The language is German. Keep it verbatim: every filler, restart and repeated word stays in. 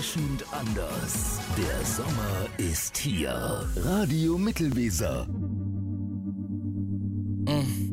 Überraschend anders. Der Sommer ist hier. Radio Mittelweser. Mm.